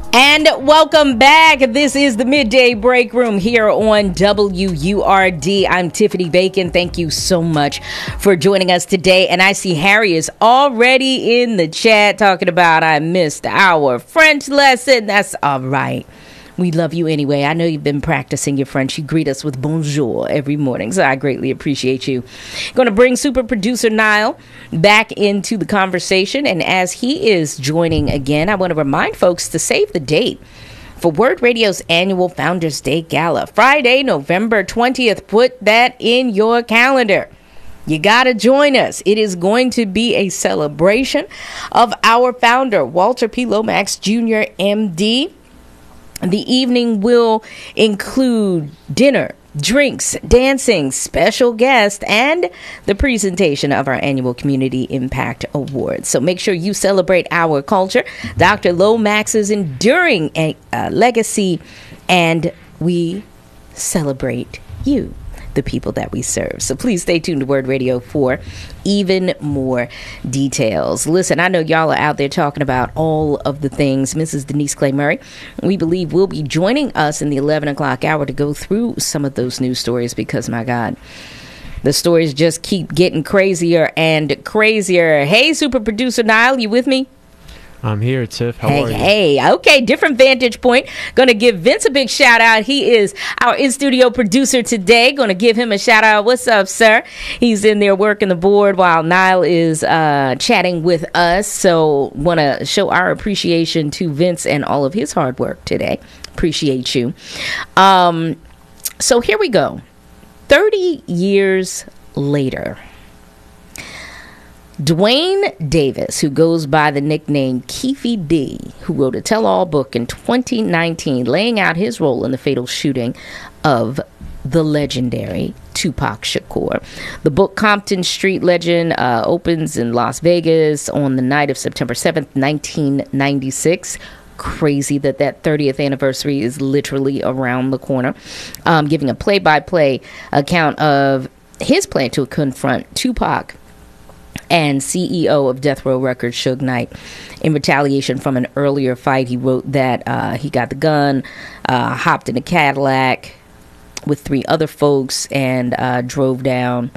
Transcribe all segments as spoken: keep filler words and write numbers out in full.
And welcome back. This is the Midday Break Room here on W U R D. I'm Tiffany Bacon. Thank you so much for joining us today. And I see Harry is already in the chat talking about I missed our French lesson. That's all right. We love you anyway. I know you've been practicing your French. You greet us with bonjour every morning, so I greatly appreciate you. Going to bring super producer Niall back into the conversation, and as he is joining again, I want to remind folks to save the date for Word Radio's annual Founders Day Gala, Friday, November twentieth. Put that in your calendar. You got to join us. It is going to be a celebration of our founder, Walter P. Lomax, Junior, M D. The evening will include dinner, drinks, dancing, special guests, and the presentation of our annual Community Impact Awards. So make sure you celebrate our culture, Doctor Lomax's enduring a, uh, legacy, and we celebrate you, the people that we serve. So please stay tuned to Word Radio for even more details. Listen, I know y'all are out there talking about all of the things. Missus Denise Clay Murray, we believe, will be joining us in the eleven o'clock hour to go through some of those news stories because, my God, the stories just keep getting crazier and crazier. Hey, super producer Niall, you with me? I'm here, Tiff. How hey, are you? Hey, okay, different vantage point. Gonna give Vince a big shout out. He is our in-studio producer today. Gonna give him a shout out. What's up, sir? He's in there working the board while Niall is uh, chatting with us. So wanna show our appreciation to Vince and all of his hard work today. Appreciate you. Um, so here we go. thirty years later. Dwayne Davis, who goes by the nickname Keefe D, who wrote a tell-all book in twenty nineteen laying out his role in the fatal shooting of the legendary Tupac Shakur. The book Compton Street Legend uh, opens in Las Vegas on the night of September seventh, nineteen ninety-six. Crazy that that thirtieth anniversary is literally around the corner. Um, giving a play-by-play account of his plan to confront Tupac and C E O of Death Row Records, Suge Knight. In retaliation from an earlier fight, he wrote that uh, he got the gun, uh, hopped in a Cadillac with three other folks, and uh, drove down.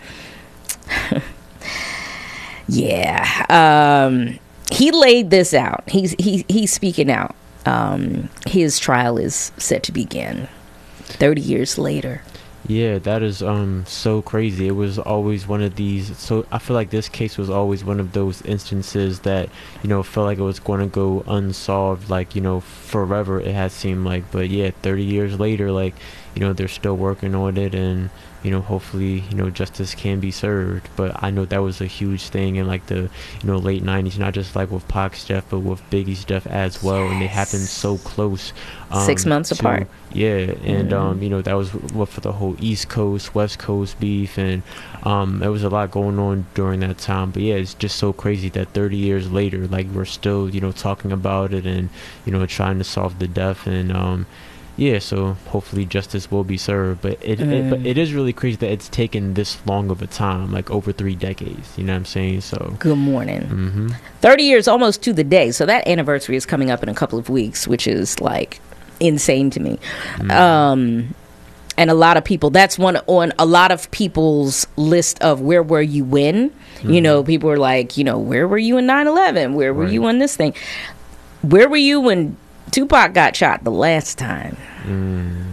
yeah. Um, he laid this out. He's, he, he's speaking out. Um, his trial is set to begin thirty years later. Yeah, that is um so crazy. It was always one of these. So I feel like this case was always one of those instances that, you know, felt like it was going to go unsolved, like, you know, forever it has seemed like. But yeah, thirty years later, like, you know, they're still working on it, and, you know, hopefully, you know, justice can be served. But I know that was a huge thing in like the, you know, late nineties, not just like with Pac's death, but with Biggie's death as well. Yes. And they happened so close. Um, Six months to, apart. Yeah, and mm-hmm. um, you know, that was what for the whole East Coast, West Coast beef, and um, there was a lot going on during that time. But yeah, it's just so crazy that thirty years later, like, we're still, you know, talking about it and, you know, trying to solve the death. And um, yeah, so hopefully justice will be served. But it, mm. it, but it is really crazy that it's taken this long of a time, like over three decades. You know what I'm saying? So good morning. Mm-hmm. thirty years almost to the day. So that anniversary is coming up in a couple of weeks, which is like insane to me. Mm. Um, and a lot of people, that's one on a lot of people's list of where were you when, mm. you know, people are like, you know, where were you in nine eleven? Where were right. you on this thing? Where were you when Tupac got shot the last time? Mm.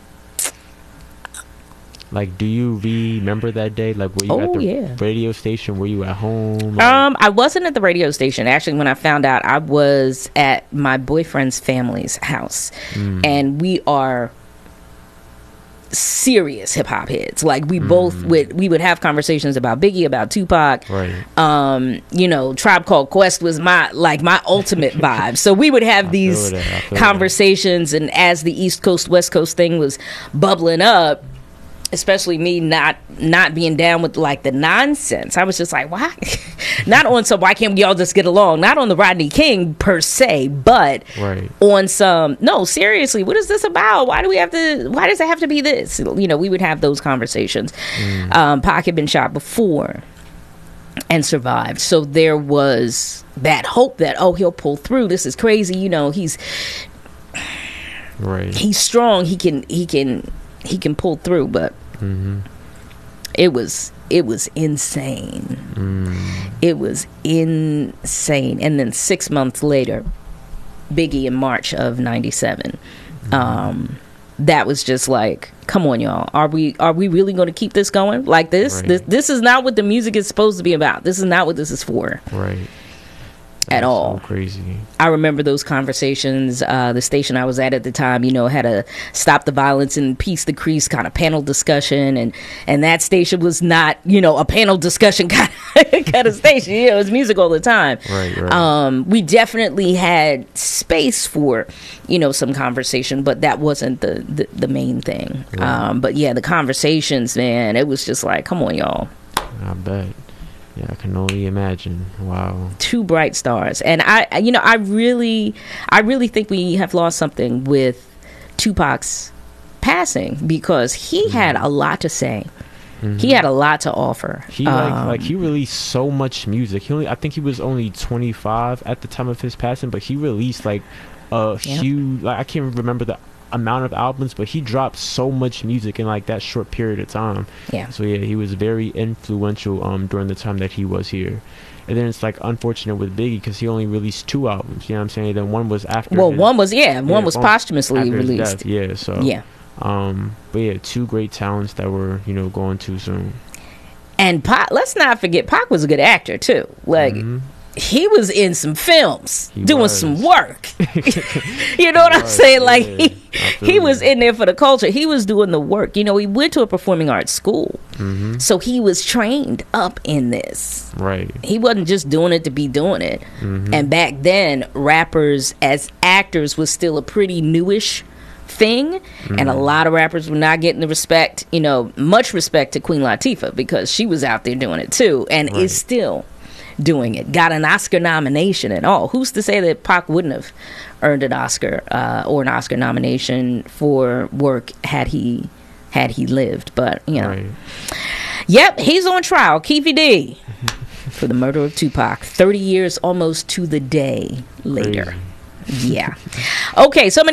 Like, do you remember that day? Like, were you oh, at the yeah. radio station? Were you at home? Like, um, I wasn't at the radio station. Actually, when I found out, I was at my boyfriend's family's house. Mm. And we are serious hip hop heads. Like, we mm. both would we would have conversations about Biggie, about Tupac. Right. Um, you know, Tribe Called Quest was my like my ultimate vibe. So we would have these conversations, that. And as the East Coast West Coast thing was bubbling up, especially me not not being down with like the nonsense, I was just like, why? Not on some why can't we all just get along? Not on the Rodney King per se, but right. on some no, seriously, what is this about? Why do we have to? Why does it have to be this? You know, we would have those conversations. Mm. Um, Pac had been shot before and survived, so there was that hope that oh he'll pull through. This is crazy, you know. He's Right. He's strong. He can he can he can pull through, but Mm-hmm. it was it was insane. Mm. It was insane. And then six months later, Biggie in March of ninety-seven. Mm-hmm. Um, that was just like, come on, y'all. Are we are we really going to keep this going like this? Right. This this is not what the music is supposed to be about. This is not what this is for. Right. At That's all. So crazy. I remember those conversations. Uh, the station I was at at the time, you know, had a Stop the Violence and Peace the Crease kind of panel discussion, and and that station was not, you know, a panel discussion kind of, kind of station. You know, it was music all the time. Right, right. Um, we definitely had space for, you know, some conversation, but that wasn't the the, the main thing. Right. Um, but yeah, the conversations, man, it was just like, come on, y'all. I bet. Yeah, I can only imagine. Wow. Two bright stars. And I, I- you know, I really, I really think we have lost something with Tupac's passing, because he had a lot to say. Mhm. He had a lot to offer. He like Um, like he released so much music. He only I think he was only twenty-five at the time of his passing, but he released like a Yeah. huge, like I can't remember the amount of albums, but he dropped so much music in like that short period of time. Yeah. So yeah, he was very influential um during the time that he was here. And then it's like unfortunate with Biggie because he only released two albums. You know what I'm saying? Then one was after. Well, his- one was, yeah, one yeah, was one posthumously after his released. death, Yeah. So Yeah. Um. But yeah, two great talents that were you know going too soon. And Pac, let's not forget, Pac was a good actor too. Like, Mhm. he was in some films He doing was. some work. You know what I'm was, saying? Like, yeah. he, I feel he was you. in there for the culture. He was doing the work. You know, he went to a performing arts school. Mhm. So he was trained up in this. Right. He wasn't just doing it to be doing it. Mhm. And back then, rappers as actors was still a pretty newish thing. And a lot of rappers were not getting the respect, you know, much respect to Queen Latifah, because she was out there doing it too, and Right. is still doing it. Got an Oscar nomination and all. Who's to say that Pac wouldn't have earned an Oscar uh, or an Oscar nomination for work had he had he lived? But you know, Right. yep, he's on trial, Keefy D, for the murder of Tupac. Thirty years almost to the day later. Crazy. Yeah. Okay, so many.